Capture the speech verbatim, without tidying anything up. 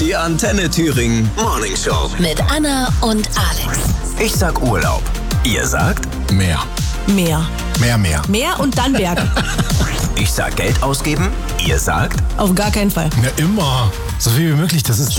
Die Antenne Thüringen Morning Show. Mit Anna und Alex. Ich sag Urlaub. Ihr sagt Mehr. Mehr. Mehr, mehr. Mehr und dann Berge. Ich sag Geld ausgeben. Ihr sagt Auf gar keinen Fall. Na, immer. So viel wie möglich, das ist